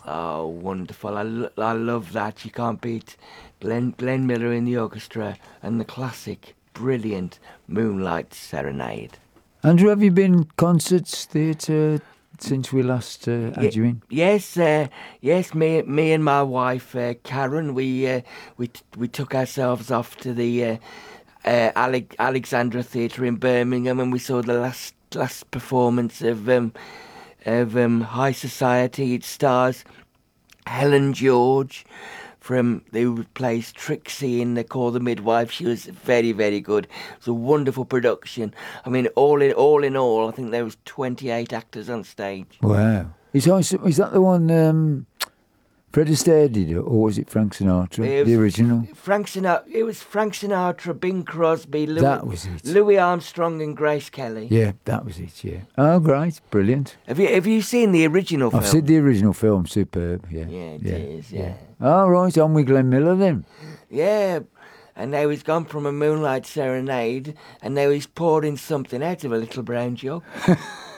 Oh, wonderful! I love that. You can't beat Glenn Miller in the orchestra and the classic, brilliant Moonlight Serenade. Andrew, have you been concerts, theatre since we last had you in? Yes, yes. Me and my wife Karen, we took ourselves off to the Alexandra Theatre in Birmingham, and we saw the last performance of High Society. It stars Helen George from who plays Trixie in The Call the Midwife. She was very, very good. It was a wonderful production. I mean, all in all, I think there was 28 actors on stage. Wow. Is that the one Fred Astaire did, or was it Frank Sinatra, the original? Frank Sinatra. It was Frank Sinatra, Bing Crosby, That was it. Louis Armstrong, and Grace Kelly. Yeah, that was it, yeah. Oh, great. Brilliant. Have you seen the original film? I've seen the original film. Superb, yeah. Yeah, it is. Yeah. All right, on with Glenn Miller then. Yeah. And now he's gone from a Moonlight Serenade, and now he's pouring something out of a little brown jug.